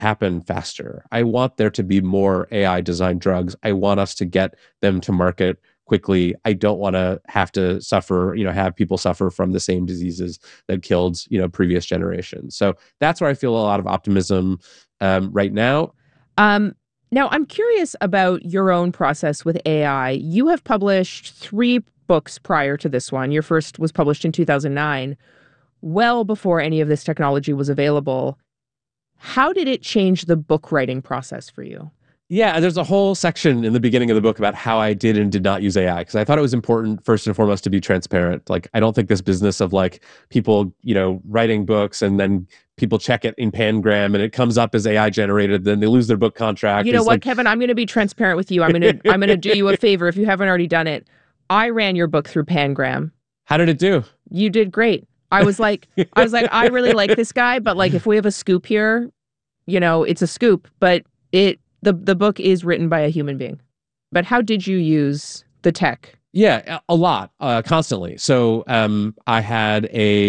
happen faster. I want there to be more AI designed drugs. I want us to get them to market quickly. I don't want to have to suffer, have people suffer from the same diseases that killed, previous generations. So that's where I feel a lot of optimism right now. Um, Now, I'm curious about your own process with AI. You have published 3 books prior to this one. Your first was published in 2009, well before any of this technology was available. How did it change the book writing process for you? Yeah, there's a whole section in the beginning of the book about how I did and did not use AI because I thought it was important first and foremost to be transparent. Like I don't think this business of like people, writing books and then people check it in Pangram and it comes up as AI generated, then they lose their book contract. You know It's what, like Kevin? I'm going to be transparent with you. I'm going to do you a favor if you haven't already done it. I ran your book through Pangram. how did it do? You did great. I was like, I really like this guy, but like if we have a scoop here, it's a scoop, but the book is written by a human being. But how did you use the tech? Yeah, a lot, constantly. So I had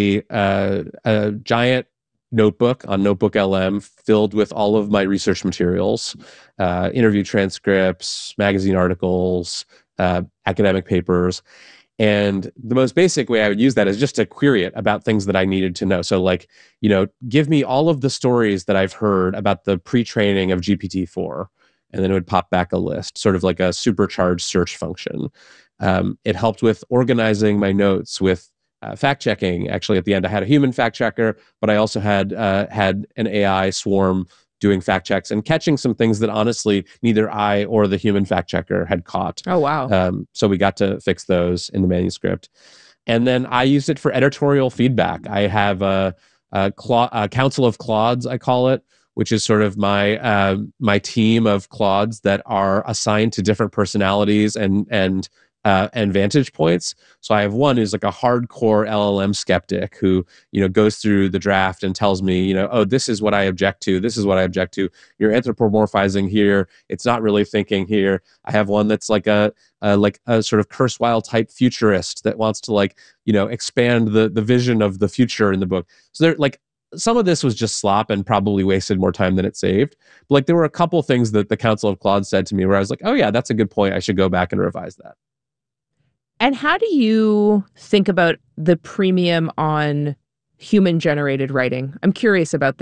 a giant notebook on Notebook LM filled with all of my research materials, interview transcripts, magazine articles, academic papers. And the most basic way I would use that is just to query it about things that I needed to know. So like, give me all of the stories that I've heard about the pre-training of GPT-4, and then it would pop back a list, sort of like a supercharged search function. It helped with organizing my notes, with fact checking. Actually, at the end, I had a human fact checker, but I also had an AI swarm doing fact checks and catching some things that honestly neither I or the human fact checker had caught. Oh, wow. So we got to fix those in the manuscript. And then I used it for editorial feedback. I have a council of Claudes, I call it, which is sort of my team of Claudes that are assigned to different personalities and vantage points. So I have one who's like a hardcore LLM skeptic who, goes through the draft and tells me, oh, this is what I object to. This is what I object to. You're anthropomorphizing here. It's not really thinking here. I have one that's like a sort of Kurzweil type futurist that wants to expand the vision of the future in the book. So they're like, some of this was just slop and probably wasted more time than it saved. But like there were a couple things that the Council of Claude said to me where I was like, oh yeah, that's a good point. I should go back and revise that. And how do you think about the premium on human generated writing? I'm curious about